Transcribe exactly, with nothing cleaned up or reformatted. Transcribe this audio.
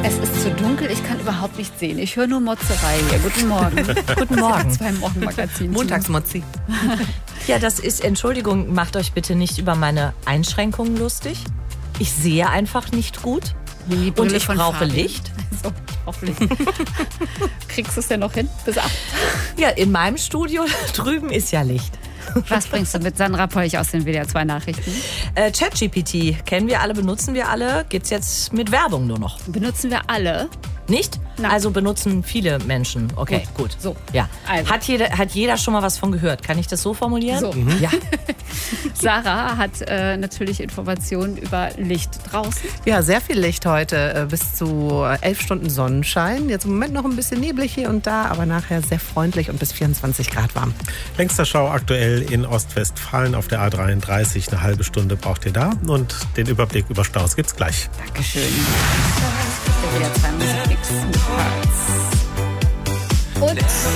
Es ist zu dunkel, ich kann überhaupt nicht sehen. Ich höre nur Motzerei hier. Guten Morgen. Guten Morgen. Zwei Morgenmagazin. Montagsmozzi. Ja, das ist, Entschuldigung, macht euch bitte nicht über meine Einschränkungen lustig. Ich sehe einfach nicht gut. Und ich brauche Fabian. Licht. So, ich brauche Licht. Kriegst du es denn noch hin? Bis acht? Ja, in meinem Studio drüben ist ja Licht. Was bringst du mit? Sandra Polch aus den W D R zwei Nachrichten? Äh, ChatGPT kennen wir alle, benutzen wir alle. Gibt's jetzt mit Werbung nur noch. Benutzen wir alle? Nicht? Nein. Also benutzen viele Menschen. Okay, gut. gut. So. Ja. Also. Hat, jeder, hat jeder schon mal was von gehört? Kann ich das so formulieren? So. Mhm. Ja. Sarah hat äh, natürlich Informationen über Licht draußen. Ja, sehr viel Licht heute. Äh, bis zu elf Stunden Sonnenschein. Jetzt im Moment noch ein bisschen neblig hier und da, aber nachher sehr freundlich und bis vierundzwanzig Grad warm. Längster Stau aktuell in Ostwestfalen auf der A dreiunddreißig. Eine halbe Stunde braucht ihr da. Und den Überblick über Staus gibt's gleich. Dankeschön. Der W D R zwei Musik mit Parts. Und